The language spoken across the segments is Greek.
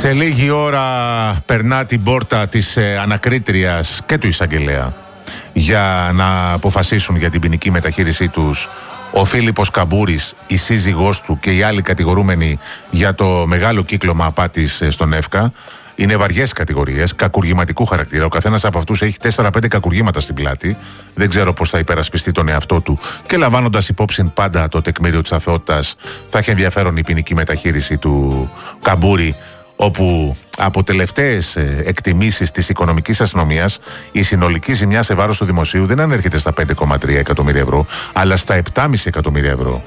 Σε λίγη ώρα περνά την πόρτα της ανακρίτριας και του εισαγγελέα για να αποφασίσουν για την ποινική μεταχείρισή τους ο Φίλιππος Καμπούρης, η σύζυγός του και οι άλλοι κατηγορούμενοι για το μεγάλο κύκλωμα απάτης στον ΕΦΚΑ. Είναι βαριές κατηγορίες, κακουργηματικού χαρακτήρα. Ο καθένας από αυτούς έχει 4-5 κακουργήματα στην πλάτη. Δεν ξέρω πώς θα υπερασπιστεί τον εαυτό του. Και λαμβάνοντας υπόψη πάντα το τεκμήριο της αθωότητας, θα έχει ενδιαφέρον η ποινική μεταχείριση του Καμπούρη, όπου από τελευταίες εκτιμήσεις της οικονομικής αστυνομίας η συνολική ζημιά σε βάρος του δημοσίου δεν ανέρχεται στα 5,3 εκατομμύρια ευρώ, αλλά στα 7,5 εκατομμύρια ευρώ.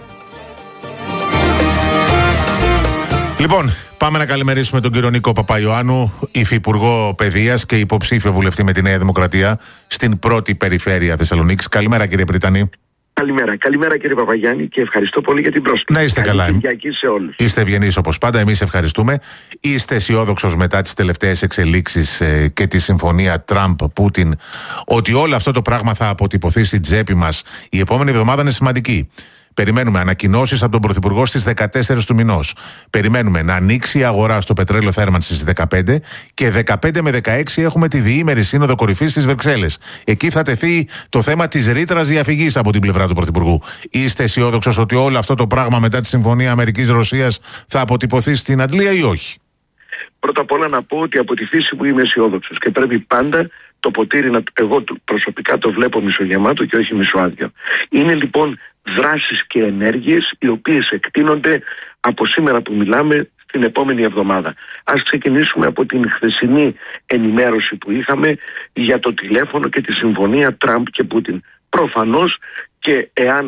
Λοιπόν, πάμε να καλημερίσουμε τον κύριο Νίκο Παπαϊωάννου, υφυπουργό παιδείας και υποψήφιο βουλευτή με τη Νέα Δημοκρατία στην πρώτη περιφέρεια Θεσσαλονίκης. Καλημέρα, κύριε Πριτανή. Καλημέρα κύριε Παπαγιάννη, και ευχαριστώ πολύ για την πρόσκληση. Να είστε καλά. Κυριακή σε όλους. Είστε ευγενείς όπως πάντα, εμείς ευχαριστούμε. Είστε αισιόδοξος μετά τις τελευταίες εξελίξεις και τη συμφωνία Τραμπ-Πούτιν ότι όλο αυτό το πράγμα θα αποτυπωθεί στην τσέπη μας? Η επόμενη εβδομάδα είναι σημαντική. Περιμένουμε ανακοινώσεις από τον Πρωθυπουργό στις 14 του μηνός. Περιμένουμε να ανοίξει η αγορά στο πετρέλαιο θέρμανσης στις 15 και 15 με 16 έχουμε τη διήμερη σύνοδο κορυφής στις Βρυξέλλες. Εκεί θα τεθεί το θέμα της ρήτρας διαφυγής από την πλευρά του Πρωθυπουργού. Είστε αισιόδοξος ότι όλο αυτό το πράγμα μετά τη συμφωνία Αμερικής-Ρωσίας θα αποτυπωθεί στην αντλία ή όχι? Πρώτα απ' όλα να πω ότι από τη φύση μου είμαι αισιόδοξος και πρέπει πάντα το ποτήρι, εγώ προσωπικά το βλέπω μισογεμάτο και όχι μισοάδιο. Είναι λοιπόν δράσεις και ενέργειες οι οποίες εκτείνονται από σήμερα που μιλάμε την επόμενη εβδομάδα. Ας ξεκινήσουμε από την χθεσινή ενημέρωση που είχαμε για το τηλέφωνο και τη συμφωνία Τραμπ και Πούτιν. Προφανώς, και εάν